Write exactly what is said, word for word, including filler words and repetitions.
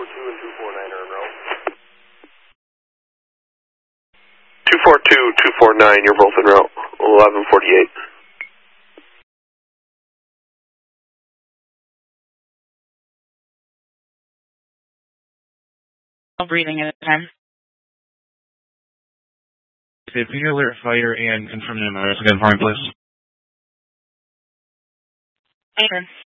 two and two four nine are en route. two four two, two four nine, you're both en route. eleven forty-eight. Breathing at a time. Can you alert fire and confirm the address again for me, please? Okay.